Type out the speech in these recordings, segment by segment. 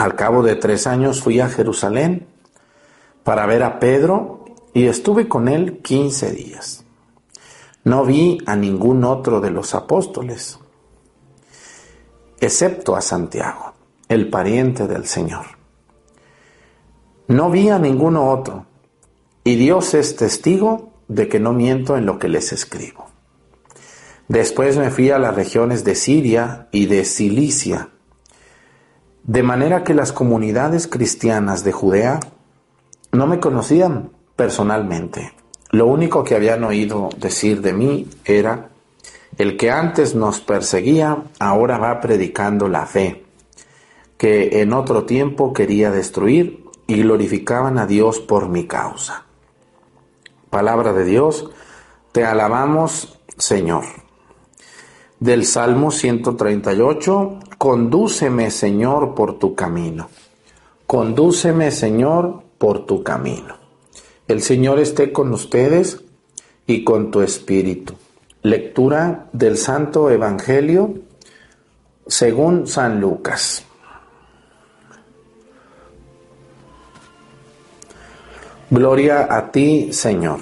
Al cabo de 3 años fui a Jerusalén para ver a Pedro y estuve con él 15 días. No vi a ningún otro de los apóstoles, excepto a Santiago, el pariente del Señor. No vi a ninguno otro, y Dios es testigo de que no miento en lo que les escribo. Después me fui a las regiones de Siria y de Cilicia, de manera que las comunidades cristianas de Judea no me conocían personalmente. Lo único que habían oído decir de mí era: el que antes nos perseguía, ahora va predicando la fe, que en otro tiempo quería destruir, y glorificaban a Dios por mi causa. Palabra de Dios, te alabamos, Señor. Del Salmo 138, condúceme, Señor, por tu camino. Condúceme, Señor, por tu camino. El Señor esté con ustedes y con tu espíritu. Lectura del Santo Evangelio según San Lucas. Gloria a ti, Señor.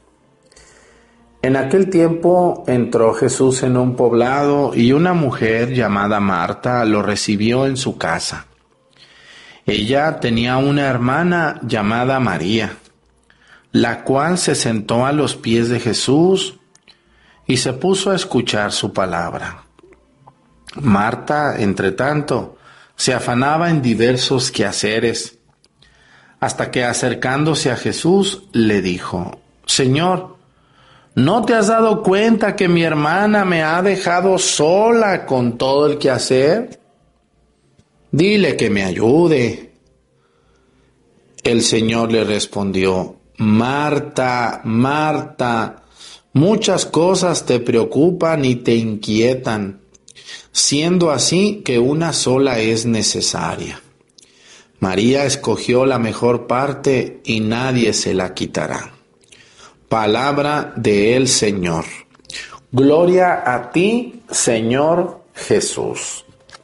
En aquel tiempo entró Jesús en un poblado y una mujer llamada Marta lo recibió en su casa. Ella tenía una hermana llamada María, la cual se sentó a los pies de Jesús y se puso a escuchar su palabra. Marta, entretanto, se afanaba en diversos quehaceres, hasta que acercándose a Jesús le dijo: Señor, ¿no te has dado cuenta que mi hermana me ha dejado sola con todo el quehacer? Dile que me ayude. El Señor le respondió: Marta, Marta, muchas cosas te preocupan y te inquietan, siendo así que una sola es necesaria. María escogió la mejor parte y nadie se la quitará. Palabra del Señor. Gloria a ti, Señor Jesús.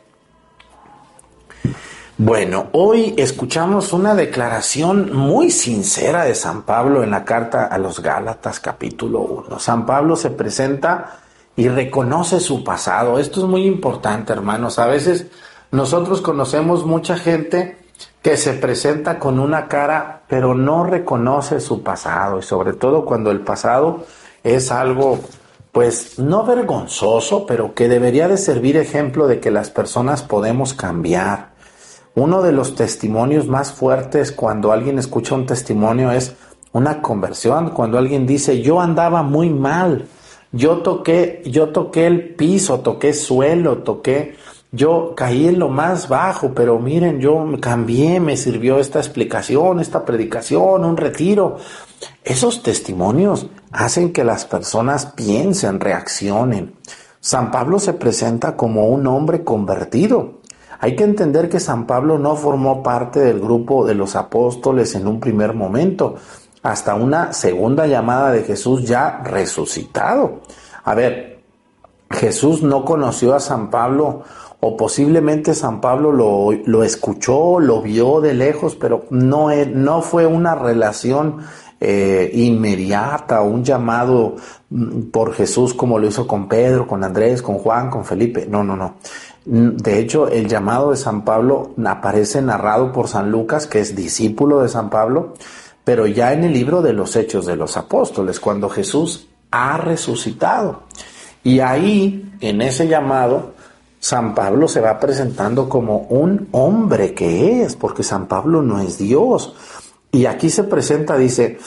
Bueno, hoy escuchamos una declaración muy sincera de San Pablo en la carta a los Gálatas, capítulo 1. San Pablo se presenta y reconoce su pasado. Esto es muy importante, hermanos. A veces nosotros conocemos mucha gente que se presenta con una cara, pero no reconoce su pasado, y sobre todo cuando el pasado es algo, pues, no vergonzoso, pero que debería de servir ejemplo de que las personas podemos cambiar. Uno de los testimonios más fuertes cuando alguien escucha un testimonio es una conversión, cuando alguien dice: yo andaba muy mal, yo toqué el piso, toqué suelo, yo caí en lo más bajo, pero miren, yo cambié, me sirvió esta explicación, esta predicación, un retiro. Esos testimonios hacen que las personas piensen, reaccionen. San Pablo se presenta como un hombre convertido. Hay que entender que San Pablo no formó parte del grupo de los apóstoles en un primer momento, hasta una segunda llamada de Jesús ya resucitado. A ver, Jesús no conoció a San Pablo, o posiblemente San Pablo lo escuchó, lo vio de lejos, pero no fue una relación inmediata, un llamado por Jesús como lo hizo con Pedro, con Andrés, con Juan, con Felipe. No. De hecho, el llamado de San Pablo aparece narrado por San Lucas, que es discípulo de San Pablo, pero ya en el libro de los Hechos de los Apóstoles, cuando Jesús ha resucitado. Y ahí, en ese llamado, San Pablo se va presentando como un hombre que es, porque San Pablo no es Dios. Y aquí se presenta, dice,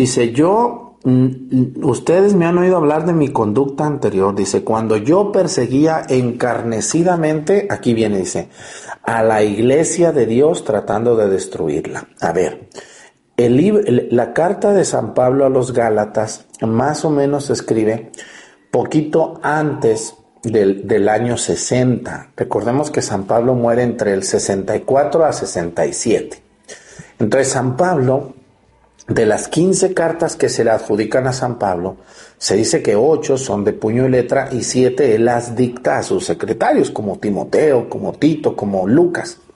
ustedes me han oído hablar de mi conducta anterior. Dice, cuando yo perseguía encarnecidamente, aquí viene, dice, a la iglesia de Dios tratando de destruirla. A ver, la carta de San Pablo a los Gálatas más o menos se escribe poquito antes del año 60. Recordemos que San Pablo muere entre el 64 a 67. Entonces San Pablo, de las 15 cartas que se le adjudican a San Pablo, se dice que 8 son de puño y letra y 7 él las dicta a sus secretarios, como Timoteo, como Tito, como Lucas.